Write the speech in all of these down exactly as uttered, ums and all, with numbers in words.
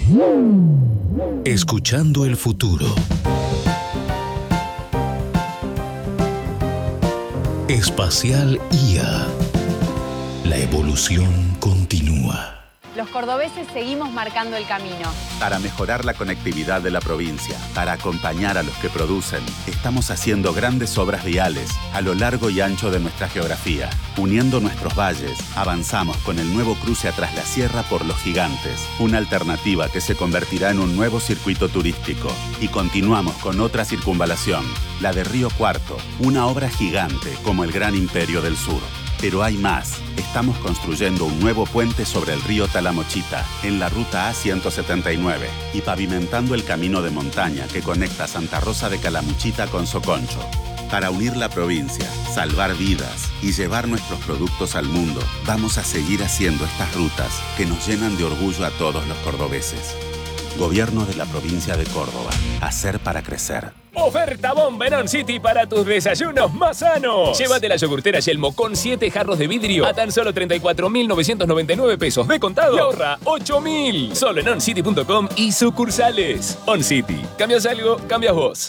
Escuchando el futuro. Espacial I A. La evolución continúa. Los cordobeses seguimos marcando el camino. Para mejorar la conectividad de la provincia, para acompañar a los que producen, estamos haciendo grandes obras viales a lo largo y ancho de nuestra geografía. Uniendo nuestros valles, avanzamos con el nuevo cruce a Tras la Sierra por Los Gigantes, una alternativa que se convertirá en un nuevo circuito turístico. Y continuamos con otra circunvalación, la de Río Cuarto, una obra gigante como el Gran Imperio del Sur. Pero hay más. Estamos construyendo un nuevo puente sobre el río Talamochita, en la ruta A ciento setenta y nueve, y pavimentando el camino de montaña que conecta Santa Rosa de Calamuchita con Soconcho. Para unir la provincia, salvar vidas y llevar nuestros productos al mundo, vamos a seguir haciendo estas rutas que nos llenan de orgullo a todos los cordobeses. Gobierno de la provincia de Córdoba. Hacer para crecer. Oferta bomba en On City para tus desayunos más sanos. Llévate la yogurtera Yelmo con siete jarros de vidrio a tan solo treinta y cuatro mil novecientos noventa y nueve pesos de contado. Y ahorra ocho mil. Solo en on city punto com y sucursales. On City. ¿Cambias algo? Cambias vos.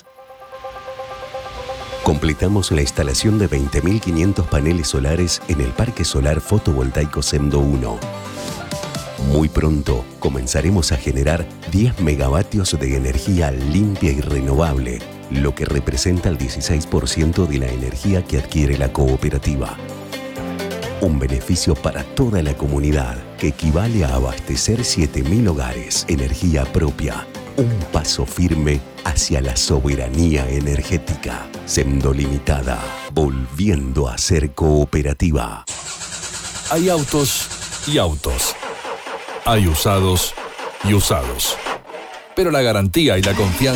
Completamos la instalación de veinte mil quinientos paneles solares en el Parque Solar Fotovoltaico Sendo uno. Muy pronto comenzaremos a generar diez megavatios de energía limpia y renovable, lo que representa el dieciséis por ciento de la energía que adquiere la cooperativa. Un beneficio para toda la comunidad que equivale a abastecer siete mil hogares. Energía propia. Un paso firme hacia la soberanía energética. Sendo Limitada, volviendo a ser cooperativa. Hay autos y autos. Hay usados y usados. Pero la garantía y la confianza